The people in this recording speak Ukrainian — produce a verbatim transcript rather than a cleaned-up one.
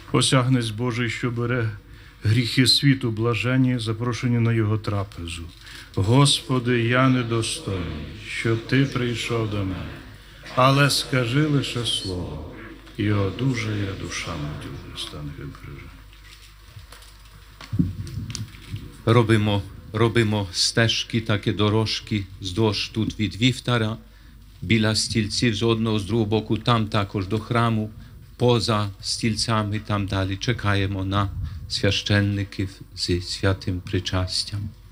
Посягнець Божий, що бере гріхи світу, блажені, запрошені на його трапезу. Господи, я недостойний, щоб Ти прийшов до мене, але скажи лише слово, і одужає душа моя. Стане прижити. Робимо, робимо стежки, такі дорожки здовж тут від вівтара, біля стільців з одного, з другого боку, там також до храму, поза стільцями, там далі чекаємо на священників зі святим причастям.